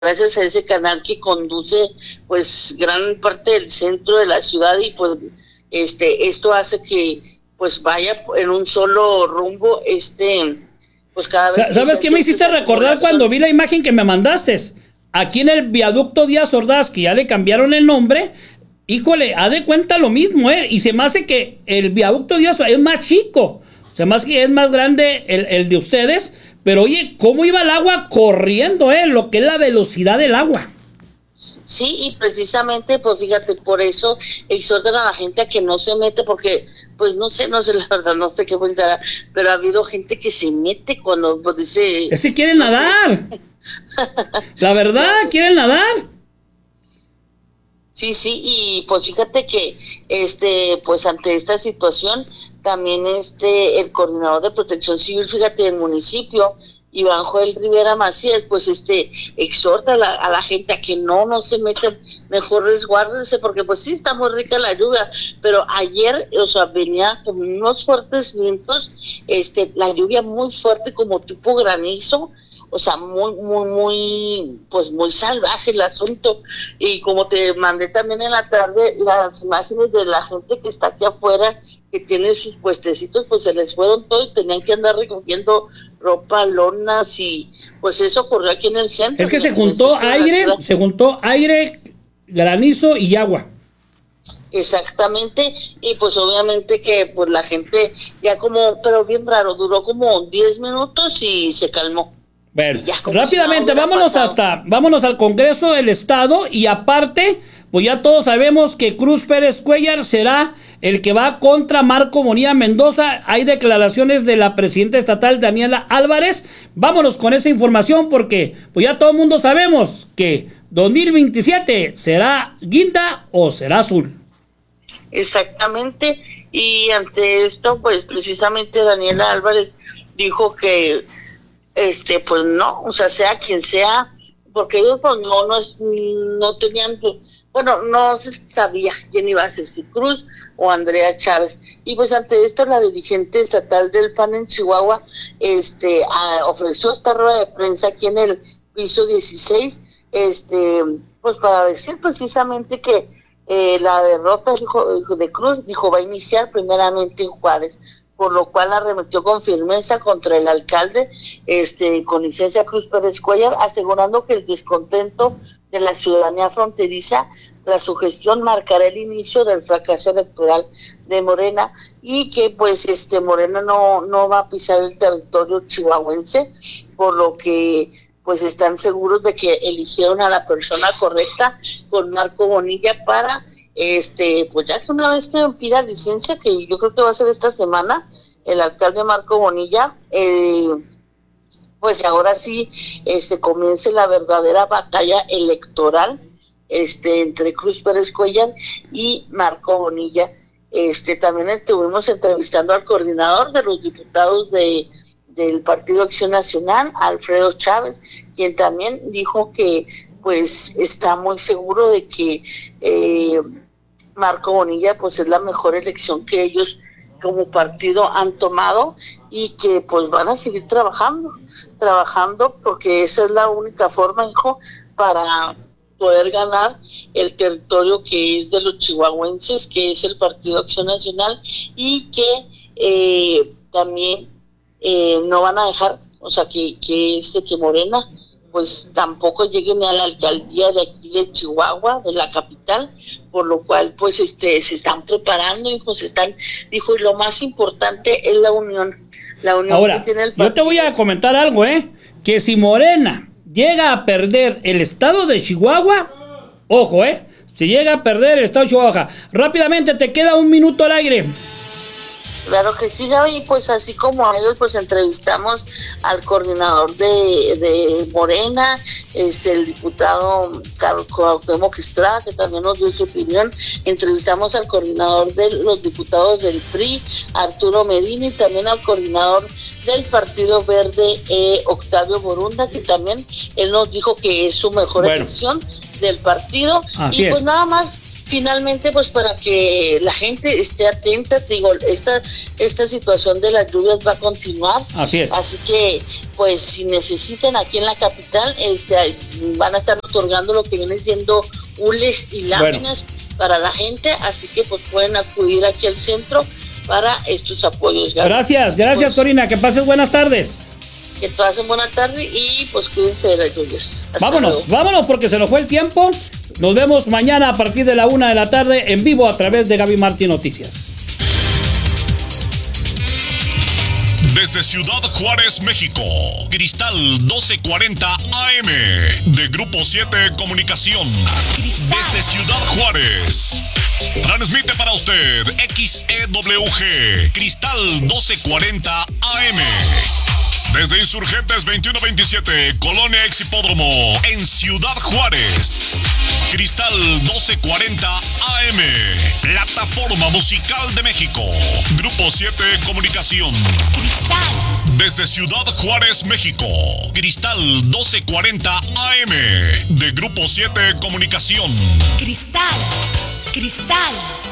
gracias a ese canal que conduce pues gran parte del centro de la ciudad, y pues esto hace que pues vaya en un solo rumbo, pues cada vez ¿Sabes qué me hiciste recordar cuando vi la imagen que me mandaste? Aquí en el viaducto Díaz Ordaz, que ya le cambiaron el nombre, híjole, haz de cuenta lo mismo, y se me hace que el viaducto Díaz es más chico, se me hace que es más grande el de ustedes, pero oye, ¿cómo iba el agua corriendo, lo que es la velocidad del agua? Sí, y precisamente, pues fíjate, por eso exhortan a la gente a que no se mete, porque, pues no sé, la verdad, no sé qué pensará, pero ha habido gente que se mete cuando pues, dice... Es que quieren nadar. La verdad, quieren nadar. Sí, y pues fíjate que, pues ante esta situación, también el coordinador de Protección Civil, fíjate, del municipio, Iván Joel Rivera Macías, pues exhorta a la gente a que no se metan, mejor resguárdense, porque pues sí está muy rica la lluvia, pero ayer, o sea, venía con unos fuertes vientos, la lluvia muy fuerte como tipo granizo, o sea, pues muy salvaje el asunto. Y como te mandé también en la tarde las imágenes de la gente que está aquí afuera, que tiene sus puestecitos, pues se les fueron todo y tenían que andar recogiendo ropa, lonas, y pues eso ocurrió aquí en el centro. Es que se juntó aire, granizo y agua. Exactamente, y pues obviamente que pues la gente ya pero bien raro, duró como 10 minutos y se calmó. Bueno, rápidamente, vámonos al Congreso del Estado, y aparte, pues ya todos sabemos que Cruz Pérez Cuéllar será el que va contra Marco Bonilla Mendoza. Hay declaraciones de la presidenta estatal, Daniela Álvarez. Vámonos con esa información, porque pues ya todo el mundo sabemos que 2027 será guinda o será azul. Exactamente, y ante esto, pues precisamente Daniela Álvarez dijo que pues no, o sea quien sea, porque ellos pues no tenían, bueno, no se sabía quién iba a ser, si Cruz o Andrea Chávez, y pues ante esto la dirigente estatal del PAN en Chihuahua ofreció esta rueda de prensa aquí en el piso 16, pues para decir precisamente que la derrota de Cruz, dijo, va a iniciar primeramente en Juárez, por lo cual arremetió con firmeza contra el alcalde, con licencia Cruz Pérez Cuéllar, asegurando que el descontento de la ciudadanía fronteriza tras su gestión marcará el inicio del fracaso electoral de Morena, y que pues Morena no va a pisar el territorio chihuahuense, por lo que pues están seguros de que eligieron a la persona correcta con Marco Bonilla para pues ya que una vez que pida licencia, que yo creo que va a ser esta semana, el alcalde Marco Bonilla, pues ahora sí comience la verdadera batalla electoral entre Cruz Pérez Cuéllar y Marco Bonilla. También estuvimos entrevistando al coordinador de los diputados del Partido Acción Nacional, Alfredo Chávez, quien también dijo que pues está muy seguro de que Marco Bonilla pues es la mejor elección que ellos como partido han tomado, y que pues van a seguir trabajando porque esa es la única forma, hijo, para poder ganar el territorio que es de los chihuahuenses, que es el Partido Acción Nacional, y que también no van a dejar, o sea, que Morena pues tampoco llegue ni a la alcaldía de aquí de Chihuahua, de la capital, por lo cual pues se están preparando, hijos, dijo, y lo más importante es la unión ahora, que tiene el partido. Yo te voy a comentar algo, que si Morena llega a perder el estado de Chihuahua, ojo, si llega a perder el estado de Chihuahua, rápidamente te queda 1 minuto al aire. Claro que sí, Gaby, pues así como a ellos, pues entrevistamos al coordinador de Morena, el diputado Carlos Cuauhtémoc Estrada, que también nos dio su opinión. Entrevistamos al coordinador de los diputados del PRI, Arturo Medina, y también al coordinador del Partido Verde, Octavio Borunda, que también él nos dijo que es su mejor elección del partido. Así y pues es. nada más finalmente, pues para que la gente esté atenta, digo, esta situación de las lluvias va a continuar. Así es. Así que, pues, si necesitan aquí en la capital, van a estar otorgando lo que viene siendo hules y láminas para la gente, así que pues pueden acudir aquí al centro para estos apoyos. Gracias, pues, Corina, que pases buenas tardes. Que pasen buena tarde y pues cuídense de las lluvias. Vámonos porque se nos fue el tiempo. Nos vemos mañana a partir de la 1 de la tarde en vivo a través de Gaby Martín Noticias. Desde Ciudad Juárez, México, Cristal 1240 AM, de Grupo 7 Comunicación. Desde Ciudad Juárez, transmite para usted XEWG, Cristal 1240 AM. Desde Insurgentes 2127, Colonia Exhipódromo, en Ciudad Juárez. Cristal 1240 AM, plataforma musical de México. Grupo 7 Comunicación. Desde Ciudad Juárez, México, Cristal 1240 AM, de Grupo 7 Comunicación. Cristal.